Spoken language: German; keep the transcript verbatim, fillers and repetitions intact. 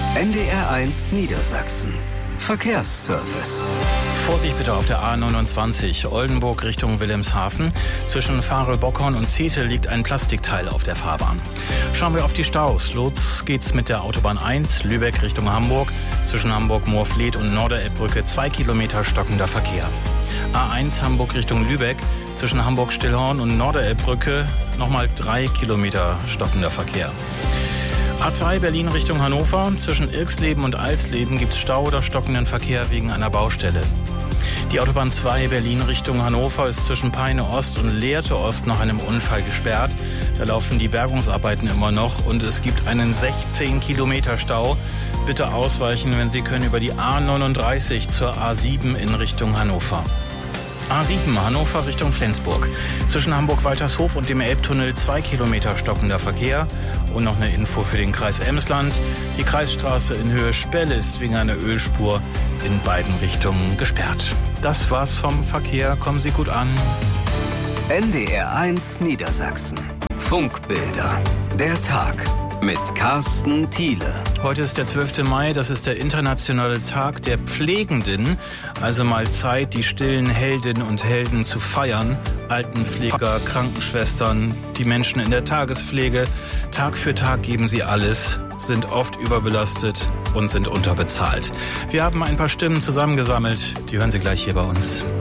N D R eins Niedersachsen. Verkehrsservice. Vorsicht bitte auf der A neunundzwanzig, Oldenburg Richtung Wilhelmshaven. Zwischen Fahrel-Bockhorn und Zetel liegt ein Plastikteil auf der Fahrbahn. Schauen wir auf die Staus. Los geht's mit der Autobahn eins, Lübeck Richtung Hamburg. Zwischen Hamburg-Moorfleet und Norderelbbrücke zwei Kilometer stockender Verkehr. A eins Hamburg Richtung Lübeck. Zwischen Hamburg-Stillhorn und Norderelbbrücke nochmal drei Kilometer stockender Verkehr. A zwei Berlin Richtung Hannover. Zwischen Irxleben und Alsleben gibt es Stau oder stockenden Verkehr wegen einer Baustelle. Die Autobahn zwei Berlin Richtung Hannover ist zwischen Peine Ost und Lehrte Ost nach einem Unfall gesperrt. Da laufen die Bergungsarbeiten immer noch und es gibt einen sechzehn Kilometer Stau. Bitte ausweichen, wenn Sie können, über die A neununddreißig zur A sieben in Richtung Hannover. A sieben Hannover Richtung Flensburg. Zwischen Hamburg-Waltershof und dem Elbtunnel zwei Kilometer stockender Verkehr. Und noch eine Info für den Kreis Emsland. Die Kreisstraße in Höhe Spelle ist wegen einer Ölspur in beiden Richtungen gesperrt. Das war's vom Verkehr. Kommen Sie gut an. N D R eins Niedersachsen. Funkbilder. Der Tag. Mit Carsten Thiele. Heute ist der zwölfte Mai, das ist der internationale Tag der Pflegenden. Also mal Zeit, die stillen Heldinnen und Helden zu feiern. Altenpfleger, Krankenschwestern, die Menschen in der Tagespflege. Tag für Tag geben sie alles, sind oft überbelastet und sind unterbezahlt. Wir haben ein paar Stimmen zusammengesammelt, die hören Sie gleich hier bei uns.